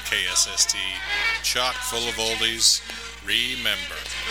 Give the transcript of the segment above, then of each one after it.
KSST, chock full of oldies. Remember.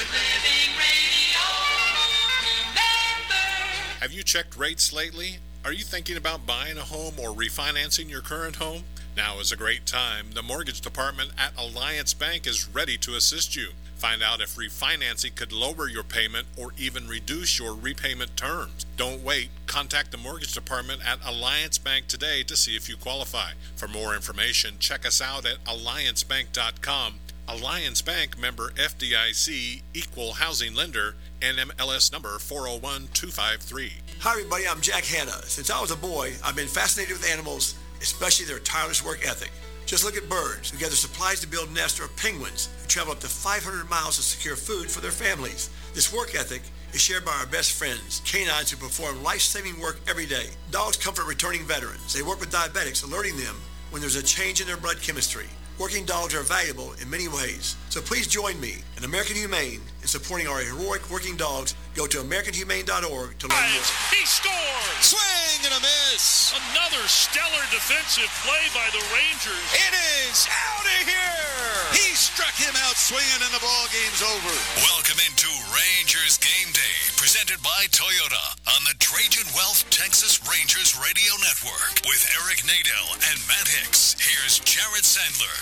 Have you checked rates lately? Are you thinking about buying a home or refinancing your current home? Now is a great time. The mortgage department at Alliance Bank is ready to assist you. Find out if refinancing could lower your payment or even reduce your repayment terms. Don't wait. Contact the mortgage department at Alliance Bank today to see if you qualify. For more information, check us out at alliancebank.com. Alliance Bank, member FDIC, equal housing lender, NMLS number 401253. Hi everybody, I'm Jack Hanna. Since I was a boy, I've been fascinated with animals, especially their tireless work ethic. Just look at birds who gather supplies to build nests, or penguins who travel up to 500 miles to secure food for their families. This work ethic is shared by our best friends, canines who perform life-saving work every day. Dogs comfort returning veterans. They work with diabetics, alerting them when there's a change in their blood chemistry. Working dogs are valuable in many ways. So please join me and American Humane in supporting our heroic working dogs. Go to AmericanHumane.org to learn more. He scores! Swing and a miss! Another stellar defensive play by the Rangers. It is out of here! He struck him out swinging and the ball game's over. Welcome into Rangers Game Day, presented by Toyota on the Trajan Wealth Texas Rangers Radio Network. With Eric Nadel and Matt Hicks, here's Jared Sandler.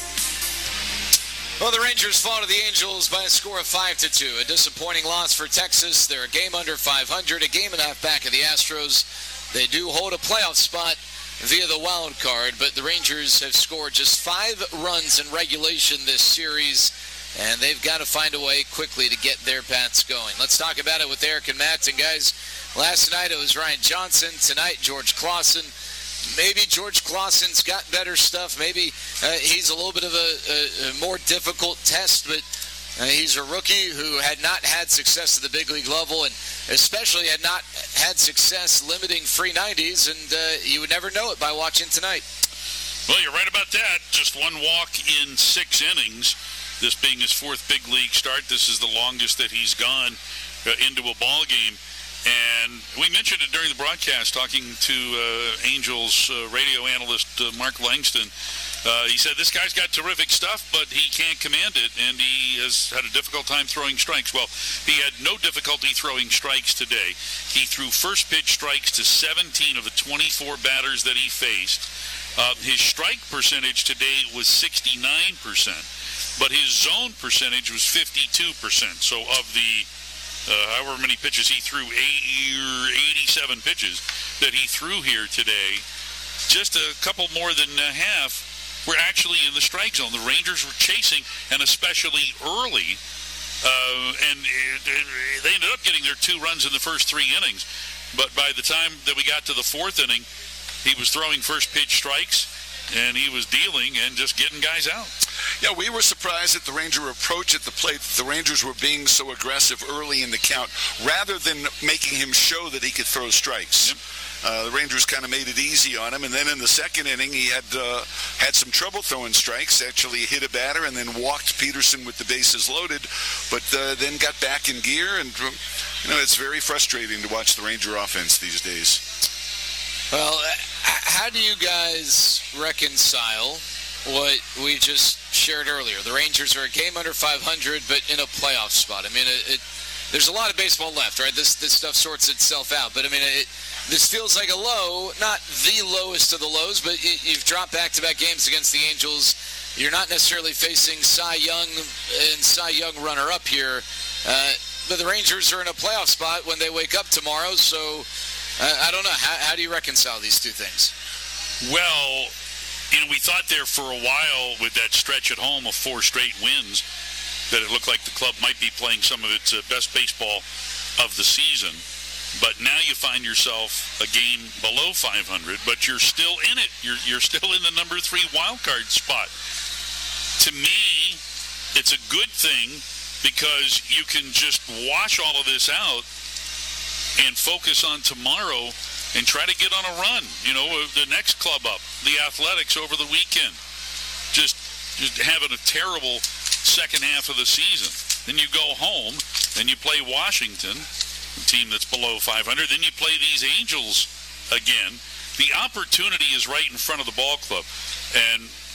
Well, the Rangers fall to the Angels by a score of 5-2. A disappointing loss for Texas. They're a game under 500, a game and a half back of the Astros. They do hold a playoff spot via the wild card, but the Rangers have scored just 5 runs in regulation this series, and they've got to find a way quickly to get their bats going. Let's talk about it with Eric and Matt. And guys, last night it was Ryan Johnson. Tonight, George Clausen. Maybe George Clausen's got better stuff. Maybe he's a little bit of a more difficult test, but he's a rookie who had not had success at the big league level, and especially had not had success limiting free 90s, and you would never know it by watching tonight. Well, you're right about that. Just one walk in 6 innings, this being his 4th big league start. This is the longest that he's gone into a ball game. And we mentioned it during the broadcast, talking to Angels radio analyst Mark Langston. He said this guy's got terrific stuff, but he can't command it, and he has had a difficult time throwing strikes. Well, he had no difficulty throwing strikes today. He threw first pitch strikes to 17 of the 24 batters that he faced. His strike percentage today was 69%, but his zone percentage was 52%. So of the however many pitches he threw, 87 pitches that he threw here today, just a couple more than half were actually in the strike zone. The Rangers were chasing, and especially early, and they ended up getting their 2 runs in the first 3 innings. But by the time that we got to the 4th inning, he was throwing first pitch strikes, and he was dealing and just getting guys out. Yeah, we were surprised at the Ranger approach at the plate. The Rangers were being so aggressive early in the count, rather than making him show that he could throw strikes. Yep. The Rangers kind of made it easy on him, and then in the 2nd inning, he had some trouble throwing strikes. Actually hit a batter and then walked Peterson with the bases loaded, but then got back in gear. And it's very frustrating to watch the Ranger offense these days. Well, how do you guys reconcile what we just shared earlier? The Rangers are a game under 500, but in a playoff spot. I mean, there's a lot of baseball left, right? This stuff sorts itself out. But, I mean, this feels like a low, not the lowest of the lows, but you've dropped back-to-back games against the Angels. You're not necessarily facing Cy Young and Cy Young runner-up here. But the Rangers are in a playoff spot when they wake up tomorrow, so I don't know. How do you reconcile these two things? Well, we thought there for a while with that stretch at home of 4 straight wins that it looked like the club might be playing some of its best baseball of the season. But now you find yourself a game below 500, but you're still in it. You're still in the number 3 wild card spot. To me, it's a good thing because you can just wash all of this out and focus on tomorrow and try to get on a run. The next club up, the Athletics over the weekend, just having a terrible second half of the season. Then you go home and you play Washington, a team that's below 500. Then you play these Angels again. The opportunity is right in front of the ball club. And